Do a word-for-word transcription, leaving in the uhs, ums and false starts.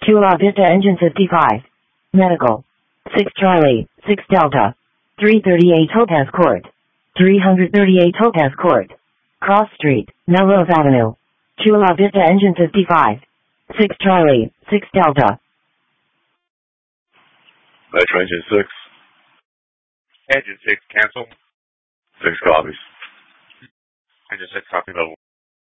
Chula Vista Engine fifty-five. Medical. six Charlie, six Delta. three thirty-eight Topaz Court. three thirty-eight Topaz Court. Cross Street, Melrose Avenue. Chula Vista Engine fifty-five. six Charlie, six Delta. Metro Engine six. Engine six, cancel. Six copies. Engine six, copy level.